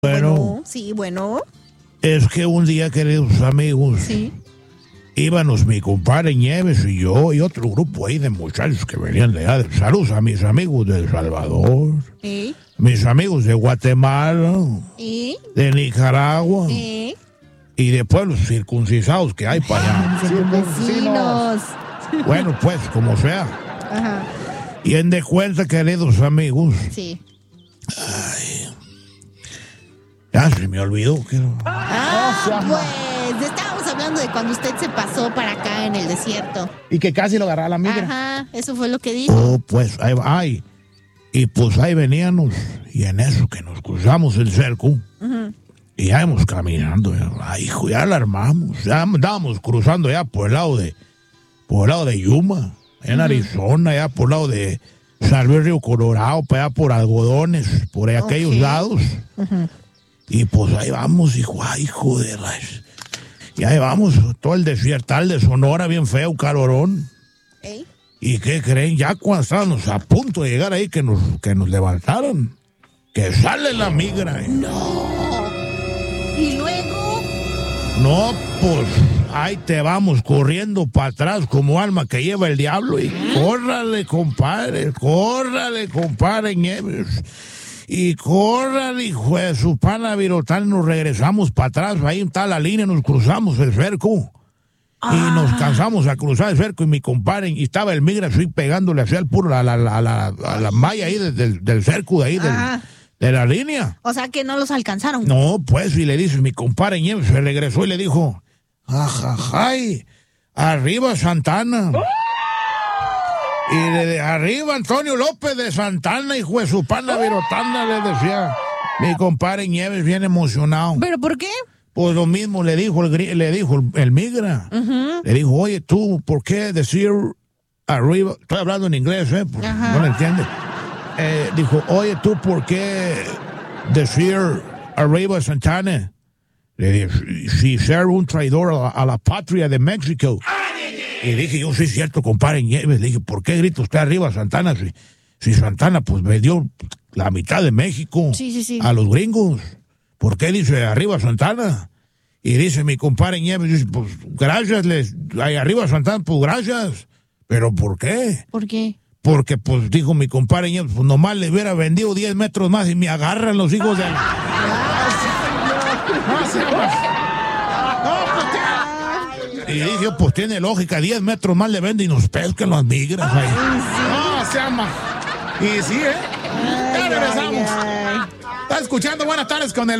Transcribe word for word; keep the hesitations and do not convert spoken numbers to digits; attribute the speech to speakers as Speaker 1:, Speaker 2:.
Speaker 1: Bueno,
Speaker 2: Bueno, sí, bueno.
Speaker 1: es que un día, queridos amigos,
Speaker 2: Sí.
Speaker 1: íbamos mi compadre Nieves y yo y otro grupo ahí de muchachos que venían de allá. Saludos a mis amigos de El Salvador,
Speaker 2: ¿Eh?
Speaker 1: mis amigos de Guatemala,
Speaker 2: ¿Eh?
Speaker 1: de Nicaragua
Speaker 2: ¿Eh?
Speaker 1: y de pueblos circuncisados que hay para allá.
Speaker 2: Vecinos.
Speaker 1: Bueno, pues, como sea.
Speaker 2: Ajá.
Speaker 1: Y en de cuenta, queridos amigos,
Speaker 2: Sí.
Speaker 1: ya se me olvidó que...
Speaker 2: Ah, pues estábamos hablando de cuando usted se pasó para acá en el desierto.
Speaker 3: Y que casi lo agarraba la migra.
Speaker 2: Ajá, eso fue lo que dijo.
Speaker 1: Oh, pues ahí va, ay. Y pues ahí veníamos, y en eso que nos cruzamos el cerco, y ya íbamos caminando, ya, ay, hijo, ya la armamos, ya andábamos cruzando ya por el lado de, por el lado de Yuma, en Arizona, ya por el lado de San Luis Río Colorado, para allá por Algodones, por ahí, aquellos
Speaker 2: Ok.
Speaker 1: lados. Y pues ahí vamos, hijo, ay, joder, y ahí vamos, todo el desiertal de Sonora, bien feo, calorón.
Speaker 2: ¿Eh?
Speaker 1: ¿Y qué creen? Ya cuando estábamos a punto de llegar ahí, que nos, que nos levantaron, que sale la migra. ¿eh?
Speaker 2: Y luego.
Speaker 1: No, pues ahí te vamos corriendo para atrás como alma que lleva el diablo. Y córrale, compadre, córrale, compadre Nieves. Y córrale, hijo de su pana virotal, nos regresamos para atrás. Ahí está la línea, nos cruzamos el cerco. Y nos cansamos a cruzar el cerco y mi compadre, y estaba el migra así pegándole hacia el puro a la, la, la, a la malla ahí del, del, del cerco de ahí, del-
Speaker 2: Ajá.
Speaker 1: de la línea.
Speaker 2: O sea que no los alcanzaron.
Speaker 1: No, pues, y le dice, mi compadre Nieves se regresó y le dijo, ajajay, arriba Santana. Y le de arriba Antonio López de Santana, hijo de su pana virotana, le decía mi compadre Nieves, bien emocionado.
Speaker 2: ¿Pero por qué?
Speaker 1: Pues lo mismo le dijo el, gri- le dijo el, el migra. Le dijo, oye, tú, ¿por qué decir arriba? Estoy hablando en inglés, ¿eh? Pues,
Speaker 2: Ajá.
Speaker 1: no lo entiende. Eh, dijo, oye, tú, ¿por qué decir arriba Santana? Le dije, si, si ser un traidor a la, a la patria de México. Y dije, yo sí es cierto, compadre Nieves. Le dije, ¿por qué grita usted arriba Santana? Si, si Santana, pues, me dio la mitad de México
Speaker 2: Sí, sí, sí.
Speaker 1: a los gringos. ¿Por qué dice arriba Santana? Y dice mi compadre Nieves, dice, pues gracias, les, ahí arriba Santana, pues gracias. ¿Pero por qué?
Speaker 2: ¿Por qué?
Speaker 1: Porque, pues, dijo mi compadre Nieves, pues nomás le hubiera vendido diez metros más y me agarran los hijos de... Y dije, pues tiene lógica, diez metros más le vende y nos pescan las migras ahí.
Speaker 3: No, se ama. Y sí, ¿eh? Ya regresamos.
Speaker 2: Ay, ay.
Speaker 3: Está escuchando Buenas Tardes con el